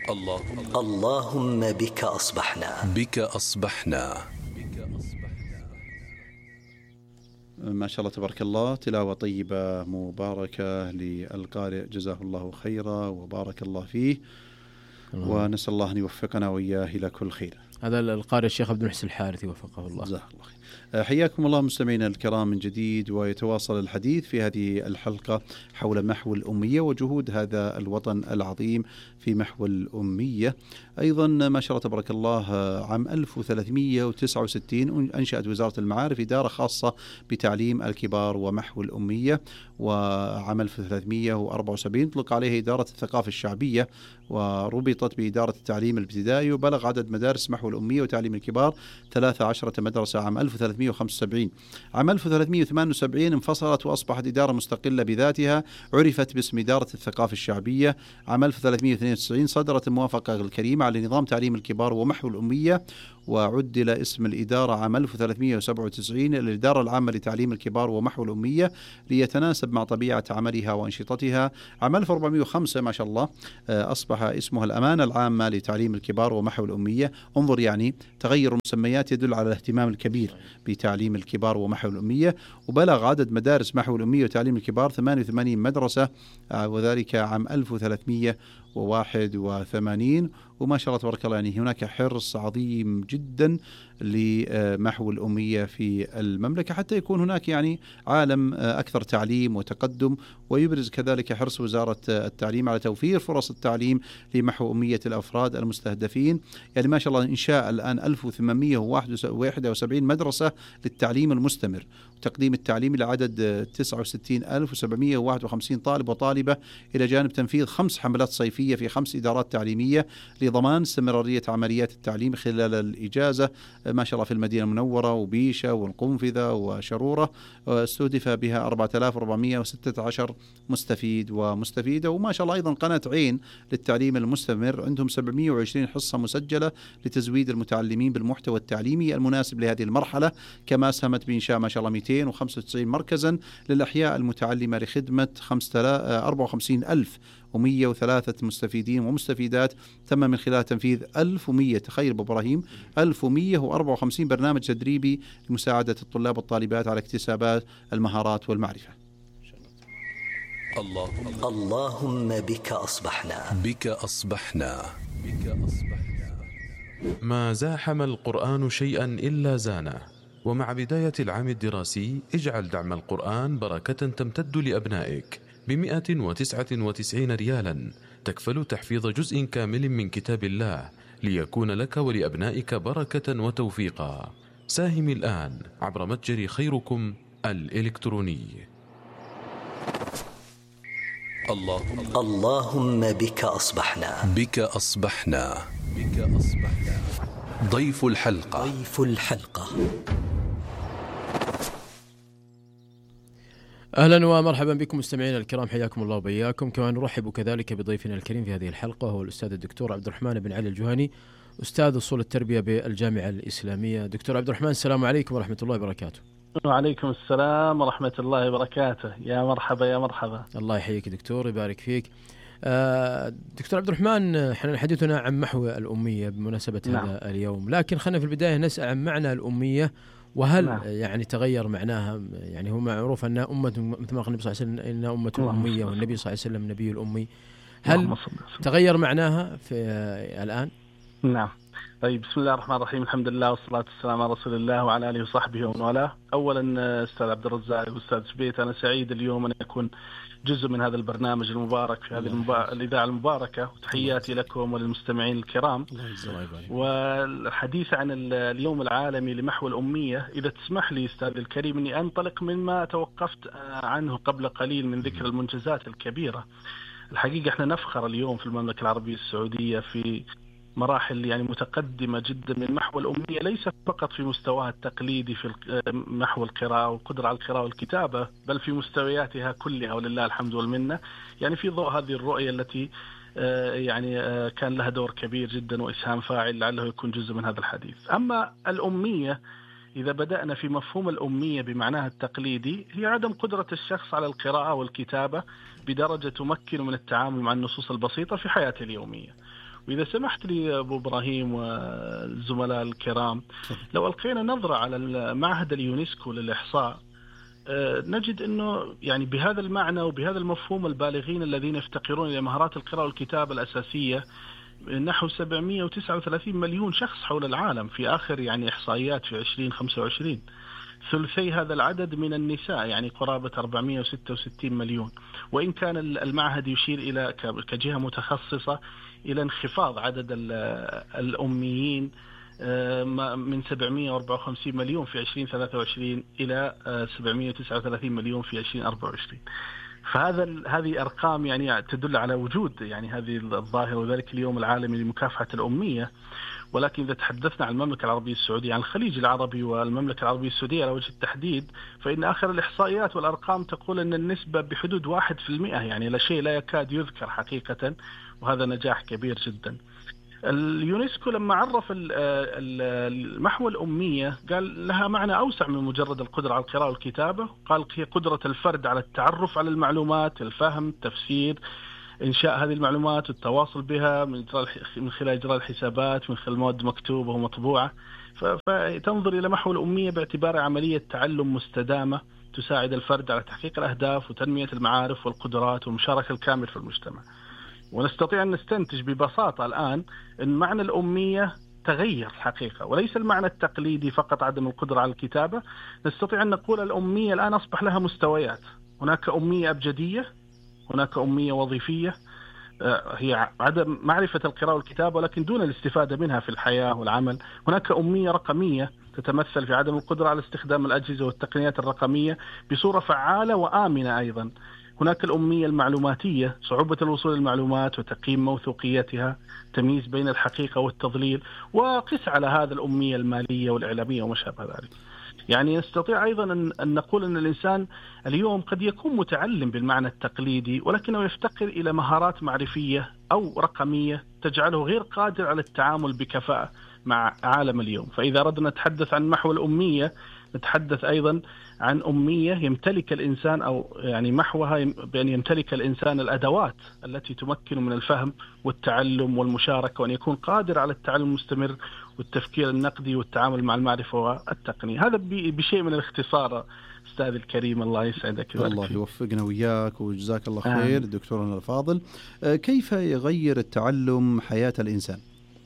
اللهم بك أصبحنا. بك أصبحنا. ما شاء الله تبارك الله، تلاوة طيبة مباركة للقارئ، جزاه الله خيرا وبارك الله فيه، ونسأل الله أن يوفقنا وإياه إلى كل خير. هذا القارئ الشيخ عبد المحسن الحارثي وفقه الله. جزاه الله خير. حياكم الله مستمعينا الكرام من جديد، ويتواصل الحديث في هذه الحلقة حول محو الأمية وجهود هذا الوطن العظيم في محو الأمية. أيضا ما شاء الله تبارك الله، عام 1369 أنشأت وزارة المعارف إدارة خاصة بتعليم الكبار ومحو الأمية، وعام 1374 أطلق عليها إدارة الثقافة الشعبية، وربطت بإدارة التعليم الابتدائي، وبلغ عدد مدارس محو الأمية وتعليم الكبار 13 مدرسة عام 1375. عام 1378 انفصلت وأصبحت إدارة مستقلة بذاتها، عرفت باسم إدارة الثقافة الشعبية. عام 1392 صدرت الموافقة الكريمة على نظام تعليم الكبار ومحو الأمية، وعدل اسم الإدارة عام 1397 الإدارة العامة لتعليم الكبار ومحو الأمية ليتناسب مع طبيعة عملها وأنشطتها. عام 1405 ما شاء الله أصبح اسمها الأمانة العامة لتعليم الكبار ومحو الأمية. انظر، يعني تغير المسميات يدل على الاهتمام الكبير بتعليم الكبار ومحو الأمية. وبلغ عدد مدارس محو الأمية وتعليم الكبار 88 مدرسة، وذلك عام 1381. وما شاء الله تبارك الله، يعني هناك حرص عظيم جدا لمحو الأمية في المملكة، حتى يكون هناك يعني عالم أكثر تعليم وتقدم. ويبرز كذلك حرص وزارة التعليم على توفير فرص التعليم لمحو أمية الأفراد المستهدفين. يعني ما شاء الله إنشاء الآن 1871 مدرسة للتعليم المستمر، وتقديم التعليم إلى عدد 69751 طالب وطالبة، إلى جانب تنفيذ 5 حملات صيفية في 5 إدارات تعليمية لضمان استمرارية عمليات التعليم خلال الإجازة. ما شاء الله في المدينة المنورة وبيشة والقنفذة وشرورة استهدف بها 4416 مستفيد ومستفيدة. وما شاء الله أيضا قناة عين للتعليم المستمر، عندهم 720 حصة مسجلة لتزويد المتعلمين بالمحتوى التعليمي المناسب لهذه المرحلة. كما ساهمت بإنشاء ما شاء الله 295 مركزا للأحياء المتعلمة لخدمة 54,103 مستفيدين ومستفيدات، تم من خلال تنفيذ 1100، تخيل أبو إبراهيم، 1154 برنامج تدريبي لمساعدة الطلاب والطالبات على اكتساب المهارات والمعرفة. اللهم بك أصبحنا. بك أصبحنا. ما زاحم القرآن شيئا إلا زانه. ومع بداية العام الدراسي اجعل دعم القرآن بركة تمتد لأبنائك ب199 ريالا، تكفل تحفيظ جزء كامل من كتاب الله ليكون لك ولأبنائك بركة وتوفيقا. ساهم الآن عبر متجر خيركم الإلكتروني. اللهم بك أصبحنا. بك أصبحنا. ضيف الحلقة. أهلا ومرحبا بكم مستمعينا الكرام، حياكم الله وبياكم. كما نرحب كذلك بضيفنا الكريم في هذه الحلقة، هو الأستاذ الدكتور عبد الرحمن بن علي الجهني، أستاذ أصول التربية بالجامعة الإسلامية. دكتور عبد الرحمن، السلام عليكم ورحمة الله وبركاته. وعليكم السلام ورحمة الله وبركاته. يا مرحبا يا مرحبا. الله يحييك دكتور، يبارك فيك. دكتور عبد الرحمن، احنا حديثنا عن محو الأمية بمناسبة هذا اليوم، لكن خلينا في البداية نسأل عن معنى الأمية، وهل يعني تغير معناها؟ يعني هو معروف أنها أمة، مثل ما قال النبي صلى الله عليه وسلم إنها أمة أمية، والنبي صلى الله عليه وسلم نبي الأمي. هل تغير معناها في الآن؟ نعم. طيب، بسم الله الرحمن الرحيم، الحمد لله والصلاة والسلام على رسول الله وعلى آله وصحبه ومن والاه. أولا أستاذ عبد الرزاق وأستاذ شبيت، أنا سعيد اليوم أن أكون جزء من هذا البرنامج المبارك في هذه الإذاعة المباركة، وتحياتي لكم وللمستمعين الكرام. والحديث عن اليوم العالمي لمحو الأمية، إذا تسمح لي أستاذ الكريم أني أنطلق مما توقفت عنه قبل قليل من ذكر المنجزات الكبيرة. الحقيقة احنا نفخر اليوم في المملكة العربية السعودية في مراحل يعني متقدمة جدا من محو الأمية، ليس فقط في مستواها التقليدي في محو القراءة والقدرة على القراءة والكتابة، بل في مستوياتها كلها ولله الحمد والمنة. يعني في ضوء هذه الرؤية التي يعني كان لها دور كبير جدا وإسهام فاعل، لعله يكون جزء من هذا الحديث. أما الأمية، إذا بدأنا في مفهوم الأمية بمعناها التقليدي، هي عدم قدرة الشخص على القراءة والكتابة بدرجة تمكن من التعامل مع النصوص البسيطة في حياته اليومية. وإذا سمحت لي أبو إبراهيم والزملاء الكرام، لو ألقينا نظرة على معهد اليونسكو للإحصاء نجد أنه يعني بهذا المعنى وبهذا المفهوم البالغين الذين يفتقرون إلى مهارات القراءة والكتابة الأساسية نحو 739 مليون شخص حول العالم في آخر يعني إحصائيات في 2025. ثلثي هذا العدد من النساء، يعني قرابة 466 مليون. وإن كان المعهد يشير إلى كجهة متخصصة إلى انخفاض عدد الأميين من 754 مليون في 2023 إلى 739 مليون في 2024. هذه أرقام يعني تدل على وجود يعني هذه الظاهرة، وذلك اليوم العالمي لمكافحة الأمية. ولكن إذا تحدثنا عن المملكة العربية السعودية، عن الخليج العربي والمملكة العربية السعودية على وجه التحديد، فإن آخر الإحصائيات والأرقام تقول أن النسبة بحدود 1%، يعني لا شيء لا يكاد يذكر حقيقة، وهذا نجاح كبير جدا. اليونسكو لما عرف المحو الأمية قال لها معنى أوسع من مجرد القدرة على القراءة والكتابة. قال هي قدرة الفرد على التعرف على المعلومات، الفهم، التفسير، إنشاء هذه المعلومات والتواصل بها من خلال إجراء الحسابات، من خلال مواد مكتوبة ومطبوعة. فتنظر إلى محو الأمية باعتبار عملية تعلم مستدامة تساعد الفرد على تحقيق الأهداف وتنمية المعارف والقدرات والمشاركة الكاملة في المجتمع. ونستطيع أن نستنتج ببساطة الآن أن معنى الأمية تغير الحقيقة، وليس المعنى التقليدي فقط عدم القدرة على الكتابة. نستطيع أن نقول الأمية الآن أصبح لها مستويات. هناك أمية أبجدية، هناك أمية وظيفية، هي عدم معرفة القراءة والكتابة ولكن دون الاستفادة منها في الحياة والعمل. هناك أمية رقمية تتمثل في عدم القدرة على استخدام الأجهزة والتقنيات الرقمية بصورة فعالة وآمنة. أيضا هناك الأمية المعلوماتية، صعوبة الوصول للمعلومات وتقييم موثوقيتها، تمييز بين الحقيقة والتضليل. وقس على هذا الأمية المالية والإعلامية وما شابه ذلك. يعني نستطيع أيضا أن نقول أن الإنسان اليوم قد يكون متعلم بالمعنى التقليدي، ولكنه يفتقر إلى مهارات معرفية أو رقمية تجعله غير قادر على التعامل بكفاءة مع عالم اليوم. فإذا أردنا نتحدث عن محو الأمية نتحدث أيضا عن أمية يمتلك الإنسان، أو يعني محوها بأن يمتلك الإنسان الأدوات التي تمكن من الفهم والتعلم والمشاركة، وأن يكون قادر على التعلم المستمر والتفكير النقدي والتعامل مع المعرفة والتقنية. هذا بشيء من الاختصار أستاذ الكريم، الله يسعدك. الله يوفقنا وياك وجزاك الله خير. دكتورنا الفاضل، كيف يغير التعلم حياة الإنسان؟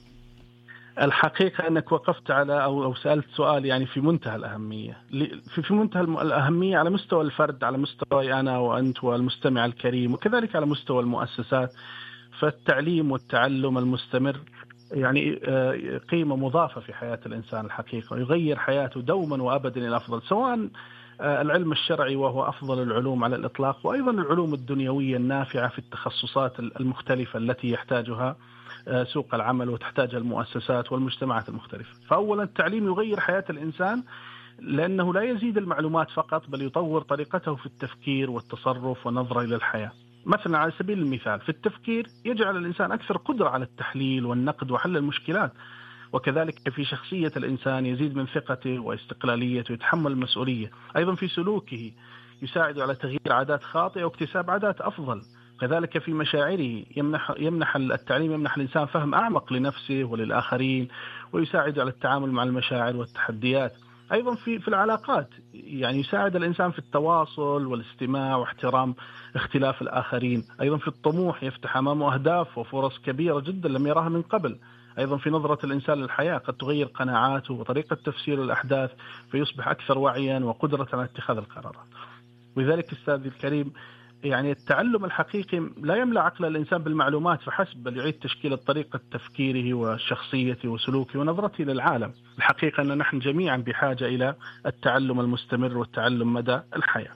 الحقيقة أنك وقفت على أو سألت سؤال يعني في منتهى الأهمية، في منتهى الأهمية على مستوى الفرد، على مستوى أنا وأنت والمستمع الكريم، وكذلك على مستوى المؤسسات. فالتعليم والتعلم المستمر يعني قيمة مضافة في حياة الإنسان الحقيقة، يغير حياته دوما وأبدا إلى الأفضل، سواء العلم الشرعي وهو أفضل العلوم على الإطلاق، وأيضا العلوم الدنيوية النافعة في التخصصات المختلفة التي يحتاجها سوق العمل وتحتاجها المؤسسات والمجتمعات المختلفة. فأولا التعليم يغير حياة الإنسان، لأنه لا يزيد المعلومات فقط بل يطور طريقته في التفكير والتصرف والنظرة إلى الحياة. مثلا على سبيل المثال في التفكير يجعل الإنسان أكثر قدرة على التحليل والنقد وحل المشكلات، وكذلك في شخصية الإنسان يزيد من ثقته واستقلاليته ويتحمل المسؤولية. أيضا في سلوكه يساعد على تغيير عادات خاطئة واكتساب عادات أفضل. كذلك في مشاعره يمنح التعليم يمنح الإنسان فهم أعمق لنفسه وللآخرين، ويساعد على التعامل مع المشاعر والتحديات. أيضا في العلاقات يعني يساعد الإنسان في التواصل والاستماع واحترام اختلاف الآخرين. أيضا في الطموح يفتح أمامه أهداف وفرص كبيرة جدا لم يراها من قبل. أيضا في نظرة الإنسان للحياة قد تغير قناعاته وطريقة تفسير الأحداث، فيصبح أكثر وعيا وقدرة على اتخاذ القرارات. ولذلك أستاذي الكريم يعني التعلم الحقيقي لا يملأ عقل الإنسان بالمعلومات فحسب، بل يعيد تشكيل طريقة تفكيره وشخصيته وسلوكه ونظرته للعالم. الحقيقة أن نحن جميعا بحاجة إلى التعلم المستمر والتعلم مدى الحياة.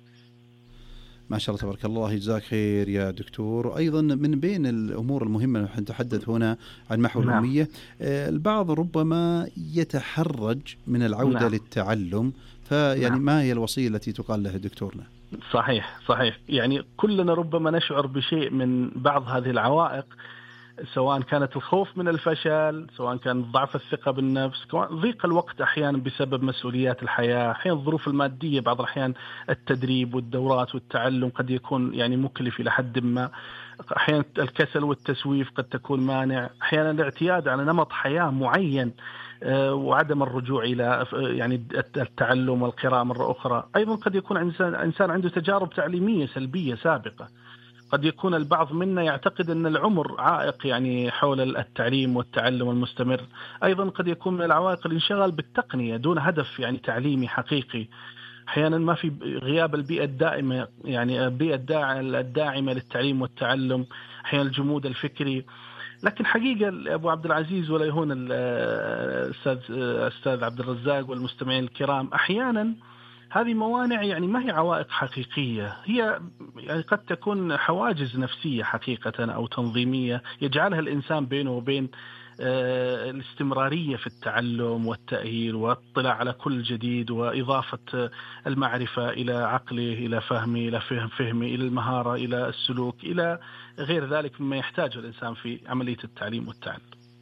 ما شاء الله تبارك الله، يجزاك خير يا دكتور. وأيضا من بين الأمور المهمة نحن نتحدث هنا عن محو الأمية، البعض ربما يتحرج من العودة للتعلم، فيعني ما هي الوصية التي تقال له دكتورنا؟ صحيح يعني كلنا ربما نشعر بشيء من بعض هذه العوائق، سواء كانت الخوف من الفشل، سواء كان ضعف الثقة بالنفس، ضيق الوقت أحيانا بسبب مسؤوليات الحياة، أحيانا الظروف المادية، بعض الأحيان التدريب والدورات والتعلم قد يكون يعني مكلف إلى حد ما. أحيانا الكسل والتسويف قد تكون مانع، أحيانا الاعتياد على نمط حياة معين وعدم الرجوع إلى يعني التعلم والقراءة مرة أخرى. أيضا قد يكون إنسان عنده تجارب تعليمية سلبية سابقة. قد يكون البعض منا يعتقد أن العمر عائق يعني حول التعليم والتعلم المستمر. أيضا قد يكون من العوائق الانشغال بالتقنية دون هدف يعني تعليمي حقيقي. أحيانا ما في غياب البيئة الدائمة، يعني البيئة الداعمة للتعليم والتعلم، أحيانا الجمود الفكري. لكن حقيقة أبو عبد العزيز ولا يهون الأستاذ عبد الرزاق والمستمعين الكرام، أحيانا هذه موانع يعني ما هي عوائق حقيقية، هي يعني قد تكون حواجز نفسية حقيقة أو تنظيمية يجعلها الإنسان بينه وبين الاستمرارية في التعلم والتأهيل والاطلاع على كل جديد وإضافة المعرفة إلى عقله، إلى فهمه، إلى فهمه، إلى المهارة، إلى السلوك، إلى غير ذلك مما يحتاجه الإنسان في عملية التعليم والتعلم.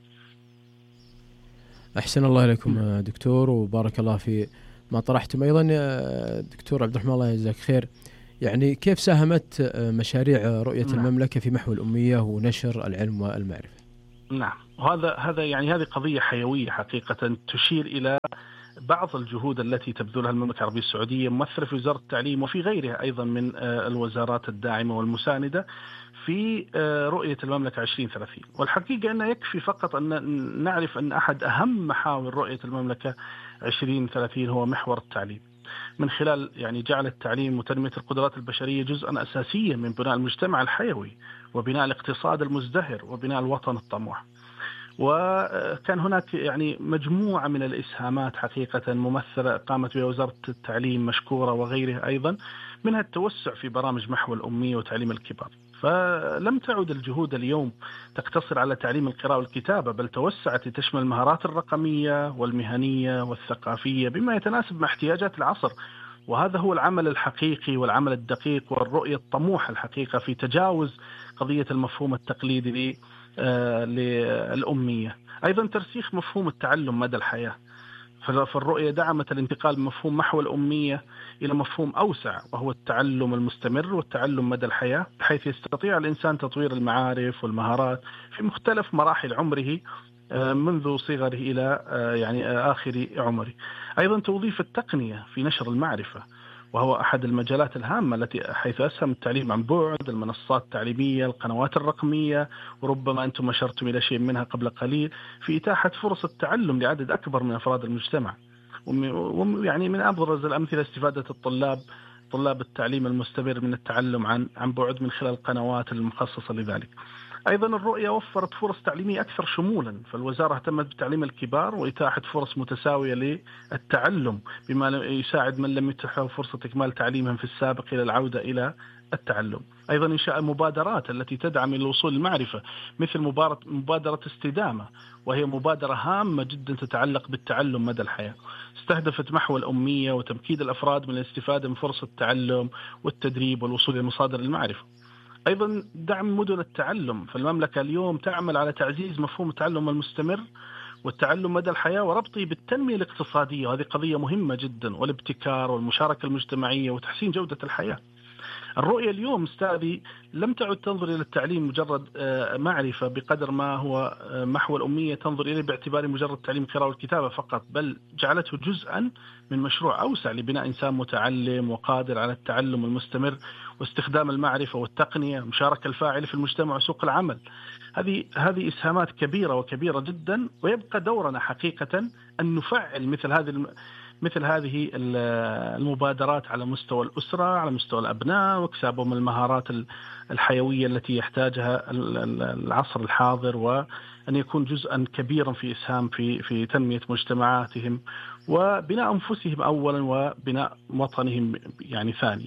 أحسن الله إليكم دكتور، وبارك الله في ما طرحتم. أيضا دكتور عبد الرحمن الله يجزاك خير، يعني كيف ساهمت مشاريع رؤية المملكة في محو الأمية ونشر العلم والمعرفة؟ نعم، وهذا يعني هذه قضية حيوية حقيقة تشير إلى بعض الجهود التي تبذلها المملكة العربية السعودية ممثلة في وزارة التعليم وفي غيرها أيضا من الوزارات الداعمة والمساندة في رؤية المملكة 2030. والحقيقة أنه يكفي فقط أن نعرف أن أحد أهم محاور رؤية المملكة 2030 هو محور التعليم، من خلال يعني جعل التعليم وتنمية القدرات البشرية جزءا أساسيا من بناء المجتمع الحيوي وبناء الاقتصاد المزدهر وبناء الوطن الطموح. وكان هناك يعني مجموعة من الإسهامات حقيقة ممثلة قامت بها وزارة التعليم مشكورة وغيرها أيضا، منها التوسع في برامج محو الأمية وتعليم الكبار. فلم تعد الجهود اليوم تقتصر على تعليم القراءة والكتابة، بل توسعت لتشمل المهارات الرقمية والمهنية والثقافية بما يتناسب مع احتياجات العصر. وهذا هو العمل الحقيقي والعمل الدقيق والرؤية الطموحة الحقيقة في تجاوز قضية المفهوم التقليدي للأمية. أيضا ترسيخ مفهوم التعلم مدى الحياة، فالرؤية دعمت الانتقال من مفهوم محو الأمية إلى مفهوم أوسع وهو التعلم المستمر والتعلم مدى الحياة، بحيث يستطيع الإنسان تطوير المعارف والمهارات في مختلف مراحل عمره منذ صغره إلى يعني آخر عمره. أيضا توظيف التقنية في نشر المعرفة، وهو أحد المجالات الهامة التي حيث أسهم التعليم عن بعد، المنصات التعليمية، القنوات الرقمية، وربما أنتم أشرتم إلى شيء منها قبل قليل، في إتاحة فرص التعلم لعدد أكبر من أفراد المجتمع. يعني من أبرز الأمثلة استفادة طلاب التعليم المستمر من التعلم عن بعد من خلال القنوات المخصصة لذلك. أيضا الرؤية وفرت فرص تعليمية أكثر شمولا، فالوزارة اهتمت بتعليم الكبار وإتاحة فرص متساوية للتعلم بما يساعد من لم يتح له فرصة إكمال تعليمهم في السابق إلى العودة إلى التعلم. أيضا إنشاء المبادرات التي تدعم الوصول للمعرفة، مثل مبادرة استدامة، وهي مبادرة هامة جدا تتعلق بالتعلم مدى الحياة، استهدفت محو الأمية وتمكين الأفراد من الاستفادة من فرصة التعلم والتدريب والوصول إلى مصادر المعرفة. أيضا دعم مدن التعلم، فالمملكة اليوم تعمل على تعزيز مفهوم التعلم المستمر والتعلم مدى الحياة وربطه بالتنمية الاقتصادية، وهذه قضية مهمة جدا، والابتكار والمشاركة المجتمعية وتحسين جودة الحياة. الرؤية اليوم أستاذي لم تعد تنظر إلى التعليم مجرد معرفة بقدر ما هو محو الأمية تنظر إليه باعتباره مجرد تعليم قراءة والكتابة فقط، بل جعلته جزءا من مشروع أوسع لبناء إنسان متعلم وقادر على التعلم المستمر واستخدام المعرفة والتقنية، مشاركة الفاعل في المجتمع وسوق العمل. هذه إسهامات كبيرة وكبيرة جدا، ويبقى دورنا حقيقة أن نفعل مثل هذه المبادرات على مستوى الأسرة، على مستوى الأبناء، واكسابهم المهارات الحيوية التي يحتاجها العصر الحاضر، وأن يكون جزءا كبيرا في إسهام في تنمية مجتمعاتهم وبناء أنفسهم أولا وبناء وطنهم يعني ثانيا.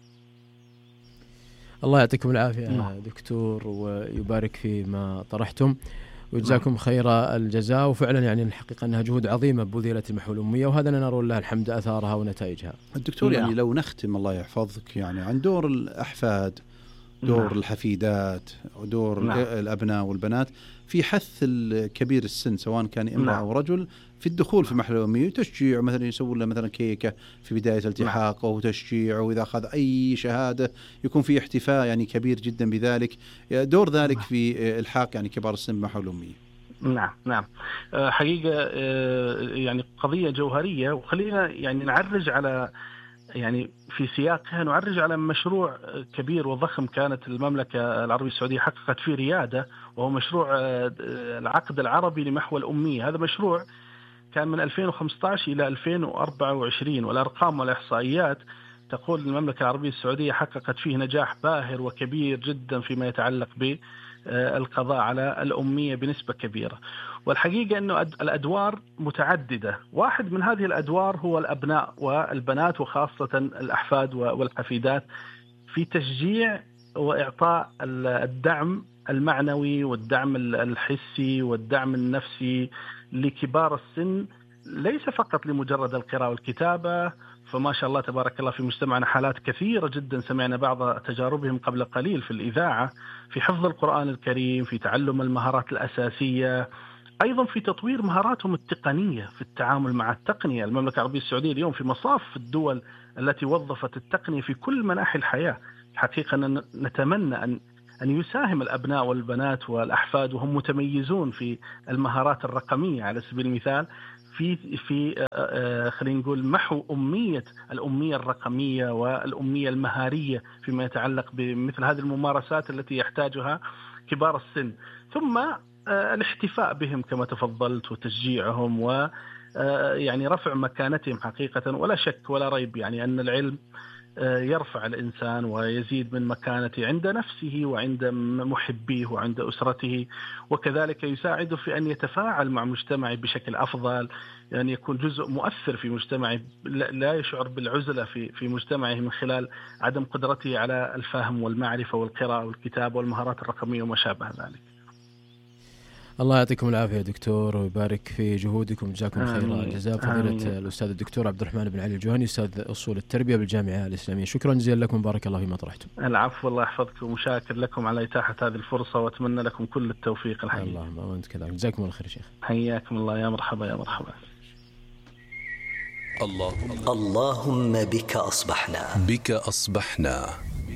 الله يعطيكم العافية دكتور ويبارك فيما طرحتم ويجزاكم خير الجزاء. وفعلا يعني الحقيقة أنها جهود عظيمة بذلت المحو الأمية، وهذا نرى لله الحمد أثارها ونتائجها. الدكتور يعني لو نختم الله يحفظك يعني عن دور الأحفاد دور الحفيدات ودور الأبناء والبنات في حث الكبير السن سواء كان امرأة أو رجل في الدخول في محل الأمية، وتشجيع مثلا يسوون له مثلا كيكة في بداية التحاقه وتشجيعه، وإذا أخذ أي شهادة يكون في احتفاء يعني كبير جدا بذلك. دور ذلك في إلحاق يعني كبار السن بمحو الأمية. نعم حقيقة يعني قضية جوهرية، وخلينا يعني نعرج على يعني في سياقها نعرج على مشروع كبير وضخم كانت المملكة العربية السعودية حققت فيه ريادة، وهو مشروع العقد العربي لمحو الأمية. هذا مشروع كان من 2015 إلى 2024، والأرقام والإحصائيات تقول المملكة العربية السعودية حققت فيه نجاح باهر وكبير جدا فيما يتعلق بالقضاء على الأمية بنسبة كبيرة. والحقيقة أنه الأدوار متعددة، واحد من هذه الأدوار هو الأبناء والبنات وخاصة الأحفاد والحفيدات في تشجيع وإعطاء الدعم المعنوي والدعم الحسي والدعم النفسي لكبار السن، ليس فقط لمجرد القراءة والكتابة. فما شاء الله تبارك الله في مجتمعنا حالات كثيرة جدا سمعنا بعض تجاربهم قبل قليل في الإذاعة في حفظ القرآن الكريم، في تعلم المهارات الأساسية، أيضا في تطوير مهاراتهم التقنية في التعامل مع التقنية. المملكة العربية السعودية اليوم في مصاف الدول التي وظفت التقنية في كل مناحي الحياة. حقيقة نتمنى أن يساهم الأبناء والبنات والأحفاد وهم متميزون في المهارات الرقمية على سبيل المثال في خلينا نقول محو الأمية الرقمية والأمية المهارية فيما يتعلق بمثل هذه الممارسات التي يحتاجها كبار السن. ثم الاحتفاء بهم كما تفضلت وتشجيعهم ويعني رفع مكانتهم حقيقة. ولا شك ولا ريب يعني أن العلم يرفع الإنسان ويزيد من مكانته عند نفسه وعند محبيه وعند أسرته، وكذلك يساعده في أن يتفاعل مع مجتمعه بشكل أفضل، يعني يكون جزء مؤثر في مجتمعه، لا يشعر بالعزلة في مجتمعه من خلال عدم قدرته على الفهم والمعرفة والقراءة والكتابة والمهارات الرقمية وما شابه ذلك. الله يعطيكم العافية دكتور ويبارك في جهودكم، جزاكم خير الجزاء. فضيلة الأستاذ الدكتور عبد الرحمن بن علي الجوهني، أستاذ أصول التربية بالجامعة الإسلامية، شكرا جزيلا لكم، بارك الله فيما طرحتم. العفو، الله يحفظكم، وشاكر لكم على إتاحة هذه الفرصة، وأتمنى لكم كل التوفيق الحقيقي. اللهم وأنت كذلك، جزاكم الله خير شيخ. حياكم الله، يا مرحبا يا مرحبا. اللهم بك أصبحنا، بك أصبحنا،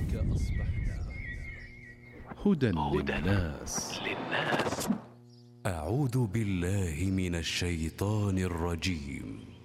هدى للناس. أعوذ بالله من الشيطان الرجيم.